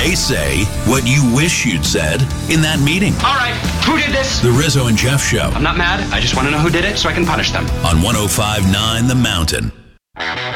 they say what you wish you'd said in that meeting. All right, who did this? The Rizzo and Jeff Show I'm not mad. I just want to know who did it so I can punish them. on 105.9 The Mountain.